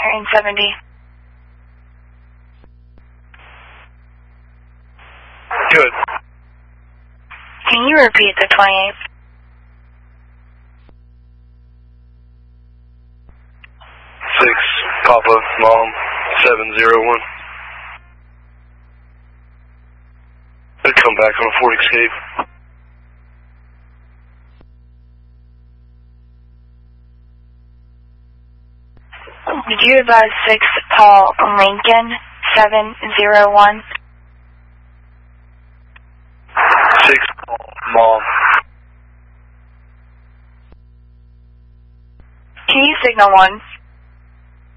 Hearing 70. Good. Can you repeat the 28th? 6, Papa, Mom, 701. They'll come back on a Ford Escape. Did you advise 6 Paul Lincoln, 701? 6, Paul, Mom. Can you signal 1?